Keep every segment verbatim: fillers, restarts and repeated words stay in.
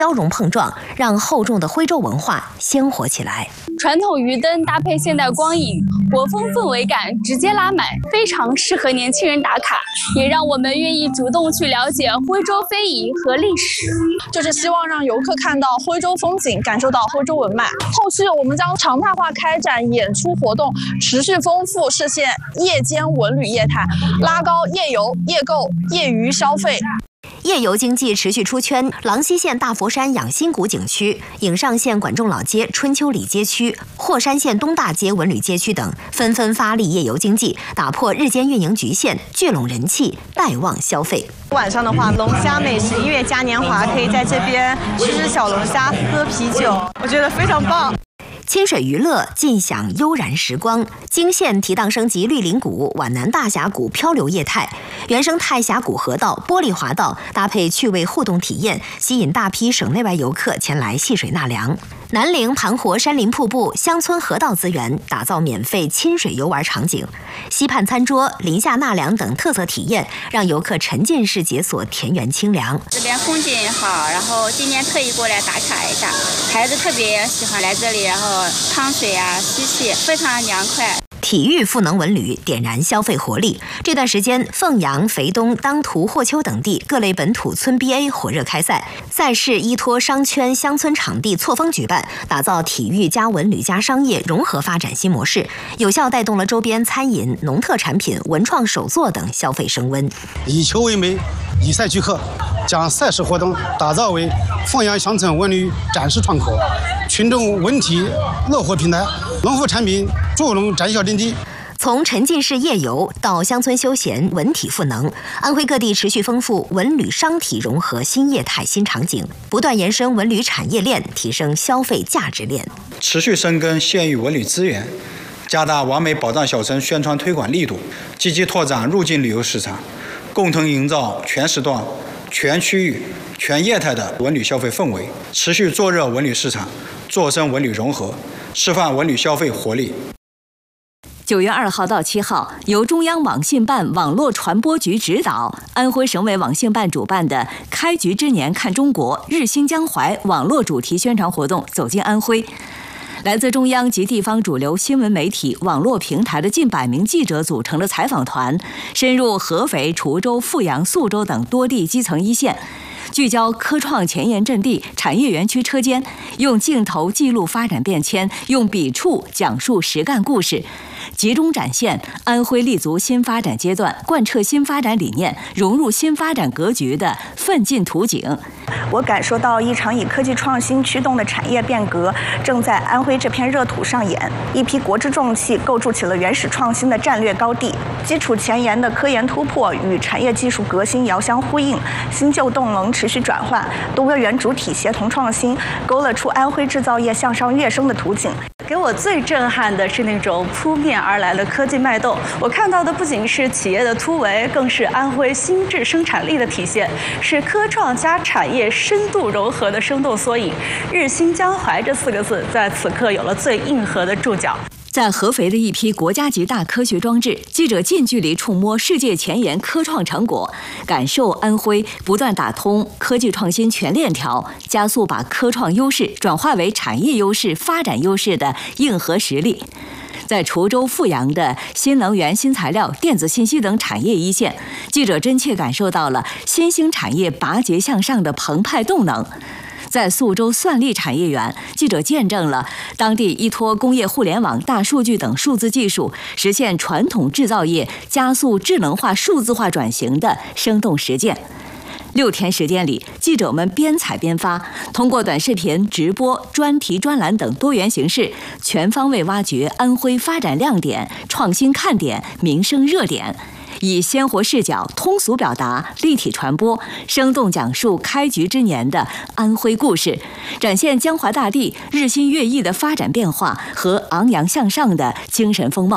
交融碰撞，让厚重的徽州文化鲜活起来。 传统鱼灯搭配现代光影，国风氛围感直接拉满，非常适合年轻人打卡，也让我们愿意主动去了解徽州非遗和历史。 就是希望让游客看到徽州风景，感受到徽州文脉。后续我们将常态化开展演出活动，持续丰富实现夜间文旅业态，拉高夜游、夜购、业余消费。 夜游经济持续出圈，郎溪县大佛山养心谷景区、颍上县管仲老街春秋里街区、霍山县东大街文旅街区等纷纷发力夜游经济，打破日间运营局限，聚拢人气，带旺消费。 晚上的话，龙虾美食音乐嘉年华，可以在这边吃吃小龙虾、喝啤酒，我觉得非常棒。 亲水娱乐，尽享悠然时光。泾县提档升级绿林谷、皖南大峡谷漂流业态，原生态峡谷河道、玻璃滑道搭配趣味互动体验，吸引大批省内外游客前来戏水纳凉。南陵盘活山林瀑布、乡村河道资源，打造免费亲水游玩场景。溪畔餐桌、林下纳凉等特色体验，让游客沉浸式解锁田园清凉。 这边风景好，然后今天特意过来打卡一下，孩子特别喜欢来这里，然后趟水啊、嬉戏，非常凉快。 体育赋能文旅，点燃消费活力。这段时间，凤阳、肥东、当涂、霍丘等地各类本土村 B A 火热开赛，赛事依托商圈、乡村场地错峰举办，打造体育加文旅加商业融合发展新模式，有效带动了周边餐饮、农特产品、文创手作等消费升温。 以球为媒，以赛聚客，将赛事活动打造为凤阳乡村文旅展示窗口、群众文体乐活平台、农副产品助农展销阵地。 从沉浸式夜游到乡村休闲、文体赋能，安徽各地持续丰富文旅商体融合新业态新场景，不断延伸文旅产业链，提升消费价值链， 持续深耕县域文旅资源，加大完美保障小城宣传推广力度，积极拓展入境旅游市场，共同营造全时段、全区域、全业态的文旅消费氛围，持续做热文旅市场，做深文旅融合，示范文旅消费活力。 九月二号到七号，由中央网信办网络传播局指导，安徽省委网信办主办的“开局之年看中国，日新江淮”网络主题宣传活动走进安徽。来自中央及地方主流新闻媒体、网络平台的近百名记者组成了采访团，深入合肥、滁州、阜阳、宿州等多地基层一线，聚焦科创前沿阵地、产业园区车间，用镜头记录发展变迁，用笔触讲述实干故事，集中展现安徽立足新发展阶段、贯彻新发展理念、融入新发展格局的奋进图景。 我感受到一场以科技创新驱动的产业变革正在安徽这片热土上演，一批国之重器构筑起了原始创新的战略高地，基础前沿的科研突破与产业技术革新遥相呼应，新旧动能持续转换，多个元主体协同创新，勾勒出安徽制造业向上跃升的图景。 给我最震撼的是那种扑面而来的科技脉动，我看到的不仅是企业的突围，更是安徽新质生产力的体现，是科创加产业深度融合的生动缩影。日新江淮这四个字在此刻有了最硬核的注脚。 在合肥的一批国家级大科学装置，记者近距离触摸世界前沿科创成果，感受安徽不断打通科技创新全链条，加速把科创优势转化为产业优势、发展优势的硬核实力。在滁州、阜阳的新能源、新材料、电子信息等产业一线，记者真切感受到了新兴产业拔节向上的澎湃动能。在宿州算力产业园，记者见证了当地依托工业互联网、大数据等数字技术，实现传统制造业加速智能化、数字化转型的生动实践。六天时间里，记者们边采边发，通过短视频、直播、专题专栏等多元形式，全方位挖掘安徽发展亮点、创新看点、民生热点，以鲜活视角、通俗表达、立体传播，生动讲述开局之年的安徽故事，展现江淮大地日新月异的发展变化和昂扬向上的精神风貌。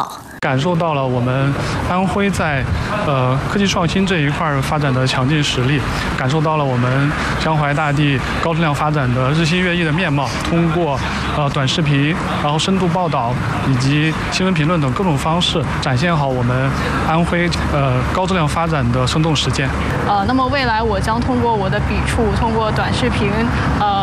感受到了我们安徽在呃科技创新这一块发展的强劲实力，感受到了我们江淮大地高质量发展的日新月异的面貌。通过呃短视频，然后深度报道以及新闻评论等各种方式，展现好我们安徽呃高质量发展的生动实践。 呃，那么未来我将通过我的笔触，通过短视频，呃。